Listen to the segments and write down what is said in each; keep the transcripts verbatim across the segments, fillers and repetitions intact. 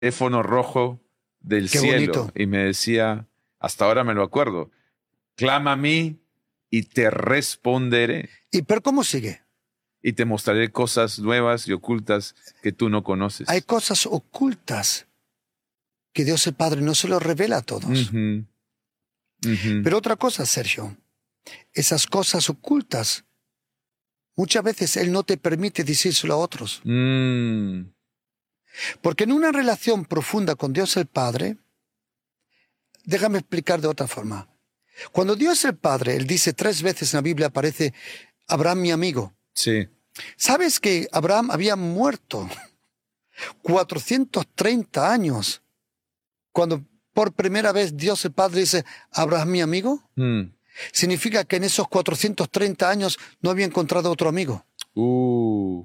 teléfono rojo del Qué cielo bonito. y me decía, hasta ahora me lo acuerdo, clama a mí y te responderé ¿Y pero cómo sigue? y te mostraré cosas nuevas y ocultas que tú no conoces. Hay cosas ocultas que Dios el Padre no se los revela a todos. Ujú, ujú. Pero otra cosa, Sergio, esas cosas ocultas, muchas veces Él no te permite decírselo a otros. Mm, Porque en una relación profunda con Dios el Padre, déjame explicar de otra forma. Cuando Dios el Padre, Él dice tres veces en la Biblia, aparece Abraham mi amigo. sí. ¿Sabes que Abraham había muerto cuatrocientos treinta años cuando por primera vez Dios el Padre dice Abraham mi amigo? Mm. Significa que en esos cuatrocientos treinta años no había encontrado otro amigo. Uh,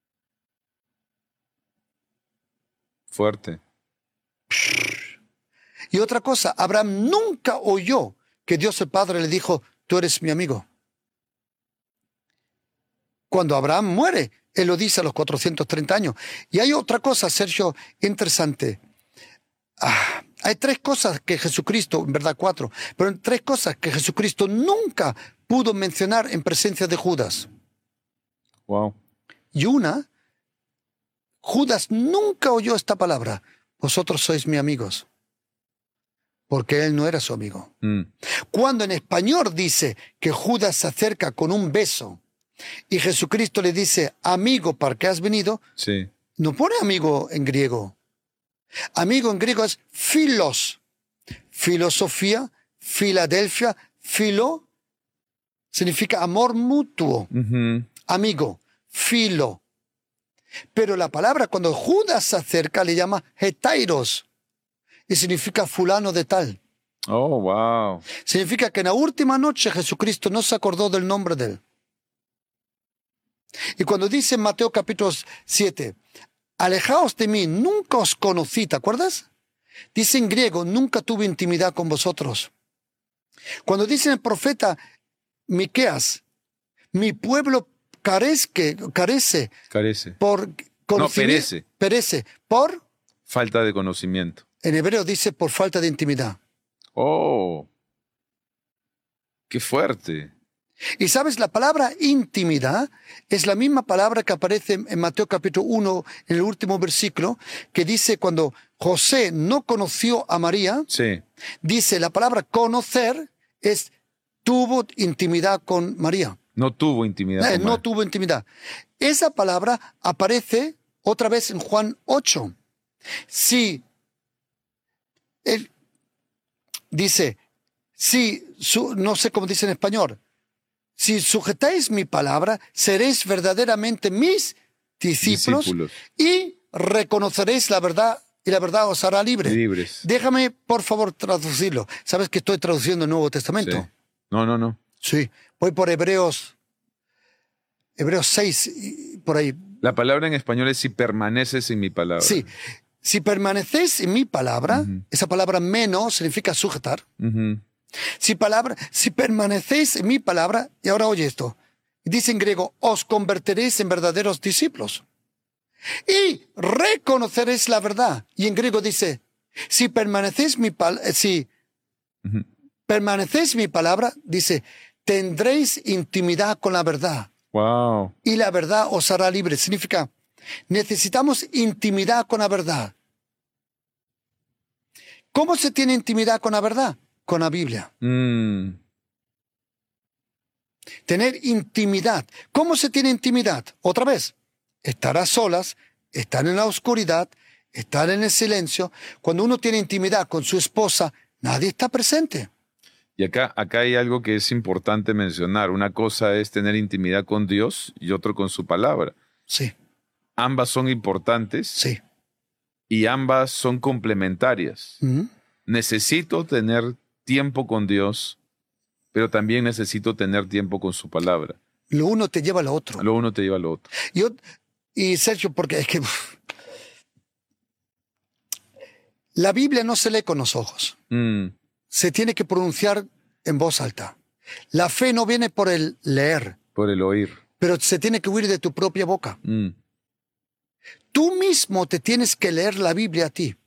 fuerte. Y otra cosa, Abraham nunca oyó que Dios el Padre le dijo, tú eres mi amigo. Cuando Abraham muere, él lo dice a los cuatrocientos treinta años. Y hay otra cosa, Sergio, interesante. Ah, hay tres cosas que Jesucristo, en verdad cuatro, pero tres cosas que Jesucristo nunca pudo mencionar en presencia de Judas. Wow. Y una, Judas nunca oyó esta palabra, vosotros sois mis amigos, porque él no era su amigo. Mm. Cuando en español dice que Judas se acerca con un beso y Jesucristo le dice, amigo, ¿para qué has venido? Sí. No pone amigo en griego. Amigo en griego es philos. Filosofía, Filadelfia, filo, significa amor mutuo. Ujú. Amigo, filo. Pero la palabra cuando Judas se acerca le llama hetairos y significa fulano de tal. Oh, wow. Significa que en la última noche Jesucristo no se acordó del nombre de él. Y cuando dice en Mateo capítulo siete, alejaos de mí, nunca os conocí, ¿te acuerdas? Dice en griego, nunca tuve intimidad con vosotros. Cuando dice el profeta Miqueas, mi pueblo carezque, carece Carece. por No, conocimiento. perece. Perece. Por, Falta de conocimiento. en hebreo dice por falta de intimidad. Oh, qué fuerte. Y sabes, la palabra intimidad es la misma palabra que aparece en Mateo capítulo uno, en el último versículo, que dice cuando José no conoció a María, Sí. dice la palabra conocer es tuvo intimidad con María. No tuvo intimidad. Eh, con no María. tuvo intimidad. Esa palabra aparece otra vez en Juan ocho. Si él dice, si, su, no sé cómo dice en español, si sujetáis mi palabra, seréis verdaderamente mis discípulos, Discípulos. y reconoceréis la verdad y la verdad os hará libre. Libres. Déjame, por favor, traducirlo. Sabes que estoy traduciendo el Nuevo Testamento. Sí. No, no, no. Sí, voy por Hebreos, Hebreos seis, y por ahí. La palabra en español es si permaneces en mi palabra. Sí, si permanecéis en mi palabra, Ujú. esa palabra menos significa sujetar. Ujú. Si, palabra, si permanecéis en mi palabra, y ahora oye esto, dice en griego, os convertiréis en verdaderos discípulos. Y reconoceréis la verdad. Y en griego dice, si permanecéis mi palabra, si Ujú. permanecéis mi palabra, dice, tendréis intimidad con la verdad. Wow. Y la verdad os hará libre. Significa, necesitamos intimidad con la verdad. ¿Cómo se tiene intimidad con la verdad? Con la Biblia. Mm. Tener intimidad. ¿Cómo se tiene intimidad? Otra vez, estar a solas, estar en la oscuridad, estar en el silencio. Cuando uno tiene intimidad con su esposa, nadie está presente. Y acá, acá hay algo que es importante mencionar. Una cosa es tener intimidad con Dios y otro con su palabra. Sí, Ambas son importantes sí. y ambas son complementarias. Ujú. Necesito tener tiempo con Dios, pero también necesito tener tiempo con su palabra. Lo uno te lleva a lo otro. Lo uno te lleva a lo otro. Yo, y Sergio, porque es que uf, la Biblia no se lee con los ojos. Mm. Se tiene que pronunciar en voz alta. La fe no viene por el leer, Por el oír. pero se tiene que huir de tu propia boca. Mm. Tú mismo te tienes que leer la Biblia a ti.